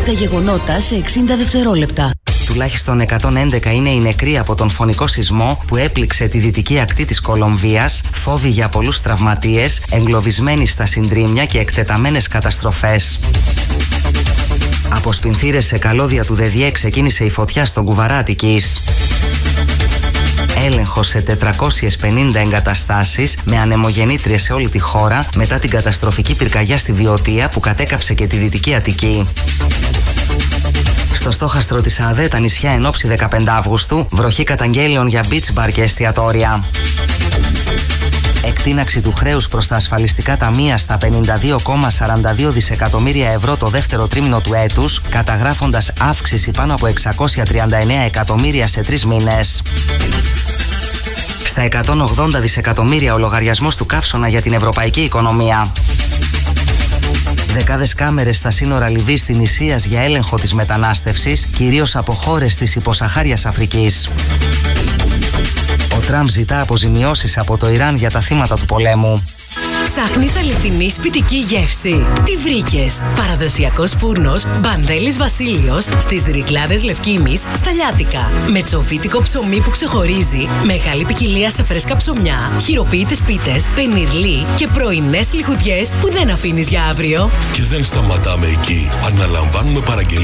τα γεγονότα σε 60 δευτερόλεπτα. Τουλάχιστον 111 είναι οι νεκροί από τον φωνικό σεισμό που έπληξε τη δυτική ακτή της Κολομβίας, φόβοι για πολλούς τραυματίες, εγκλωβισμένοι στα συντρίμμια και εκτεταμένες καταστροφές. Από σπινθήρες σε καλώδια του ΔΔΕ ξεκίνησε η φωτιά στον Κουβαρά Αττικής. Έλεγχος σε 450 εγκαταστάσεις με ανεμογεννήτριες σε όλη τη χώρα μετά την καταστροφική πυρκαγιά στη Βιωτία που κατέκαψε και τη Δυτική Αττική. Στο στόχαστρο της ΑΔΕ τα νησιά εν ώψη 15 Αυγούστου, βροχή καταγγέλιων για beach bar και εστιατόρια. Εκτείναξη του χρέους προς τα ασφαλιστικά ταμεία στα 52,42 δισεκατομμύρια ευρώ το δεύτερο τρίμηνο του έτους, καταγράφοντας αύξηση πάνω από 639 εκατομμύρια σε 3 μήνες. Στα 180 δισεκατομμύρια ο λογαριασμός του καύσωνα για την ευρωπαϊκή οικονομία. Δεκάδες κάμερες στα σύνορα Λιβύης-Τινησίας για έλεγχο της μετανάστευσης, κυρίως από χώρες της υποσαχάριας Αφρικής. Ο Τραμπ ζητά αποζημιώσεις από το Ιράν για τα θύματα του πολέμου. Ψάχνεις αληθινή σπιτική γεύση? Τι βρήκες? Παραδοσιακός φούρνος Μπαντέλης Βασίλειος στις Δρικλάδες Λευκήμης στα Λιάτικα. Με τσοβίτικο ψωμί που ξεχωρίζει, μεγάλη ποικιλία σε φρέσκα ψωμιά, χειροποίητες πίτες, πενιρλί και πρωινές λιχουδιές που δεν αφήνεις για αύριο. Και δεν σταματάμε εκεί. Αναλαμβάνουμε παραγγελίες